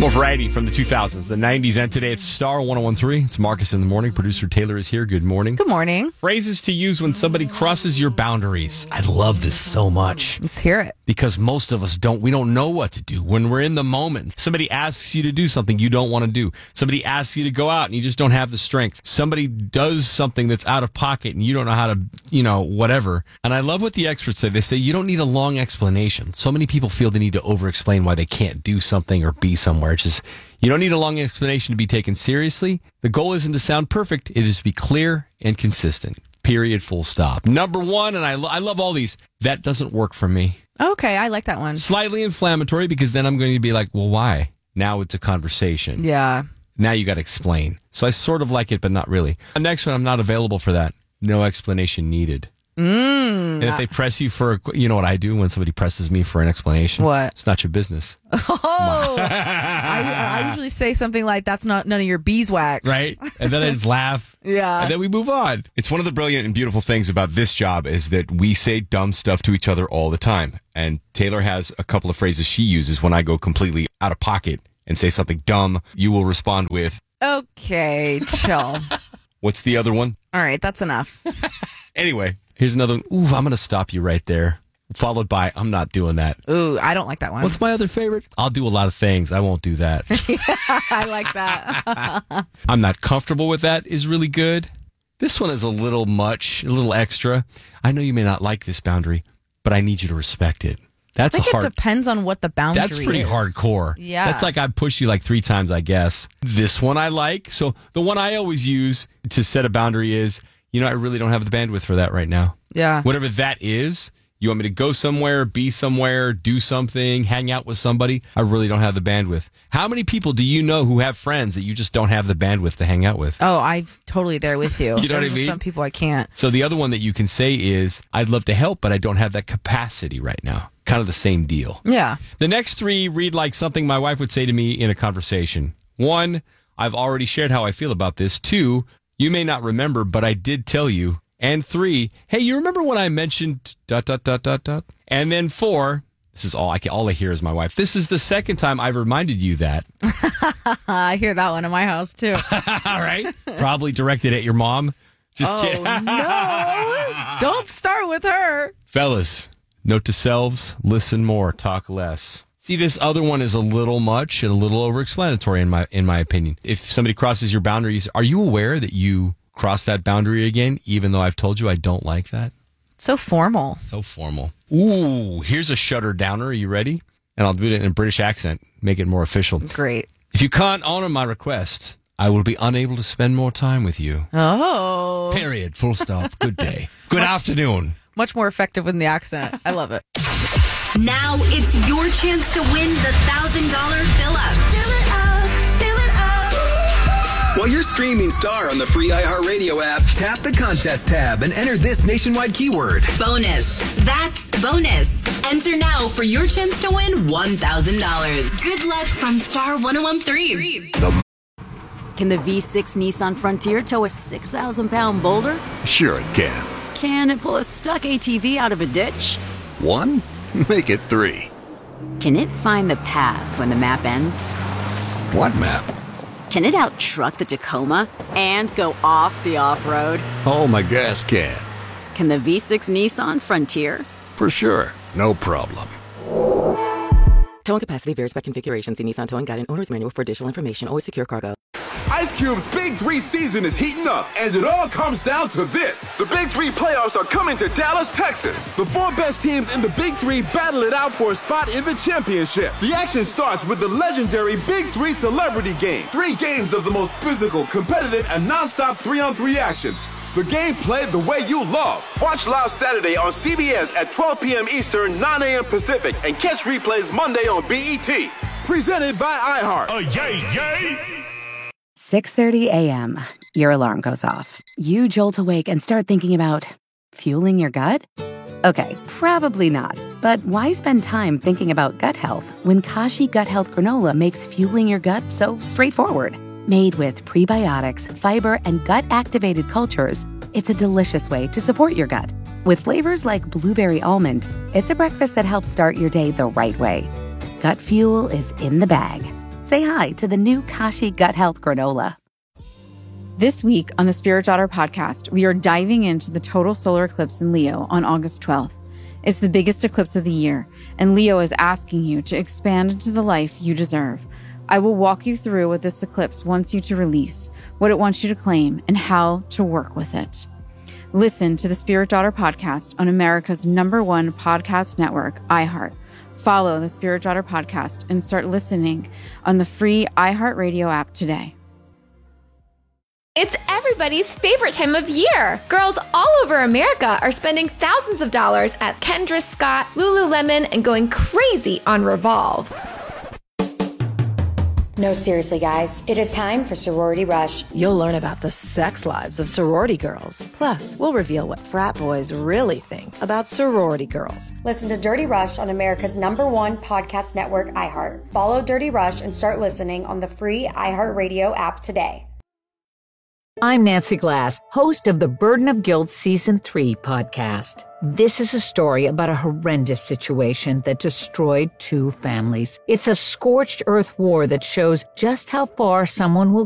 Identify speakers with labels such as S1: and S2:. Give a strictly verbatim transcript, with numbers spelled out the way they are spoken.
S1: More variety from the two thousands, the nineties, and today it's Star one oh one three. It's Marcus in the morning. Producer Taylor is here. Good morning.
S2: Good morning.
S1: Phrases to use when somebody crosses your boundaries. I love this so much.
S2: Let's hear it.
S1: Because most of us don't, we don't know what to do when we're in the moment. Somebody asks you to do something you don't want to do. Somebody asks you to go out and you just don't have the strength. Somebody does something that's out of pocket and you don't know how to, you know, whatever. And I love what the experts say. They say you don't need a long explanation. So many people feel the need to over-explain why they can't do something or be somewhere. It's just, you don't need a long explanation to be taken seriously. The goal isn't to sound perfect. It is to be clear and consistent. Period. Full stop. Number one, and I, lo- I love all these, that doesn't work for me.
S2: Okay, I like that one.
S1: Slightly inflammatory because then I'm going to be like, well, why? Now it's a conversation.
S2: Yeah.
S1: Now you got to explain. So I sort of like it, but not really. The next one, I'm not available for that. No explanation needed.
S2: Mm.
S1: And if they press you for, a, you know what I do when somebody presses me for an explanation?
S2: What?
S1: It's not your business.
S2: Oh, I, I usually say something like, that's not none of your beeswax.
S1: Right? And then I just laugh.
S2: Yeah.
S1: And then we move on. It's one of the brilliant and beautiful things about this job is that we say dumb stuff to each other all the time. And Taylor has a couple of phrases she uses when I go completely out of pocket and say something dumb. You will respond with,
S2: okay, chill.
S1: What's the other one?
S2: All right, that's enough.
S1: Anyway, here's another one. Ooh, I'm going to stop you right there. Followed by, I'm not doing that.
S2: Ooh, I don't like that one.
S1: What's my other favorite? I'll do a lot of things. I won't do that.
S2: I like that.
S1: I'm not comfortable with that is really good. This one is a little much, a little extra. I know you may not like this boundary, but I need you to respect it. That's
S2: I think
S1: a hard.
S2: it depends on what the boundary is.
S1: That's pretty
S2: is.
S1: hardcore.
S2: Yeah.
S1: That's like I pushed you like three times, I guess. This one I like. So the one I always use to set a boundary is, you know, I really don't have the bandwidth for that right now.
S2: Yeah.
S1: Whatever that is, you want me to go somewhere, be somewhere, do something, hang out with somebody, I really don't have the bandwidth. How many people do you know who have friends that you just don't have the bandwidth to hang out with?
S2: Oh, I'm totally there with you.
S1: You know
S2: There's
S1: what I mean?
S2: Some people I can't.
S1: So the other one that you can say is, I'd love to help, but I don't have that capacity right now. Kind of the same deal.
S2: Yeah.
S1: The next three read like something my wife would say to me in a conversation. One, I've already shared how I feel about this. Two, you may not remember, but I did tell you. And three, hey, you remember when I mentioned dot, dot, dot, dot, dot? And then four, this is all I can, all I hear is my wife. This is the second time I've reminded you that.
S2: I hear that one in my house, too.
S1: All right. Probably directed at your mom. Just
S2: oh,
S1: kidding.
S2: no. Don't start with her.
S1: Fellas, note to selves, listen more, talk less. See, this other one is a little much and a little over-explanatory in my in my opinion. If somebody crosses your boundaries, are you aware that you cross that boundary again, even though I've told you I don't like that?
S2: So formal.
S1: So formal. Ooh, here's a shutter downer. Are you ready? And I'll do it in a British accent, make it more official.
S2: Great.
S1: If you can't honor my request, I will be unable to spend more time with you.
S2: Oh.
S1: Period. Full stop. Good day. Good afternoon.
S2: Much more effective with the accent. I love it.
S3: Now it's your chance to win the one thousand dollars fill-up.
S4: Fill it up, fill it up. While you're streaming Star on the free iHeartRadio app, tap the contest tab and enter this nationwide keyword.
S3: Bonus. That's bonus. Enter now for your chance to win one thousand dollars. Good luck from Star one oh one three.
S5: Can the V six Nissan Frontier tow a six thousand pound boulder?
S6: Sure it can.
S5: Can it pull a stuck A T V out of a ditch?
S6: One? Make it three.
S5: Can it find the path when the map ends?
S6: What map?
S5: Can it out-truck the Tacoma and go off the off-road?
S6: Oh, my gas can.
S5: Can the V six Nissan Frontier?
S6: For sure. No problem.
S7: Towing capacity varies by configuration. See Nissan Towing Guide and Owner's Manual for additional information. Always secure cargo.
S8: Ice Cube's Big Three season is heating up, and it all comes down to this. The Big Three playoffs are coming to Dallas, Texas. The four best teams in the Big Three battle it out for a spot in the championship. The action starts with the legendary Big Three Celebrity Game. Three games of the most physical, competitive, and non-stop three-on-three action. The game played the way you love. Watch live Saturday on C B S at twelve p.m. Eastern, nine a.m. Pacific, and catch replays Monday on B E T. Presented by iHeart.
S9: Oh, yay, yay!
S10: six thirty a.m. Your alarm goes off. You jolt awake and start thinking about fueling your gut? Okay, probably not. But why spend time thinking about gut health when Kashi Gut Health Granola makes fueling your gut so straightforward? Made with prebiotics, fiber, and gut-activated cultures, it's a delicious way to support your gut. With flavors like blueberry almond, it's a breakfast that helps start your day the right way. Gut fuel is in the bag. say hi to the new Kashi Gut Health Granola.
S9: This week on the Spirit Daughter podcast, we are diving into the total solar eclipse in Leo on August twelfth. It's the biggest eclipse of the year, and Leo is asking you to expand into the life you deserve. I will walk you through what this eclipse wants you to release, what it wants you to claim, and how to work with it. Listen to the Spirit Daughter podcast on America's number one podcast network, iHeart. Follow the Spirit Daughter podcast and start listening on the free iHeartRadio app today.
S11: It's everybody's favorite time of year. Girls all over America are spending thousands of dollars at Kendra Scott, Lululemon, and going crazy on Revolve.
S12: No, seriously, guys. It is time for Sorority Rush.
S13: You'll learn about the sex lives of sorority girls. Plus, we'll reveal what frat boys really think about sorority girls.
S12: Listen to Dirty Rush on America's number one podcast network, iHeart. Follow Dirty Rush and start listening on the free iHeartRadio app today.
S14: I'm Nancy Glass, host of the Burden of Guilt Season three podcast. This is a story about a horrendous situation that destroyed two families. It's a scorched earth war that shows just how far someone will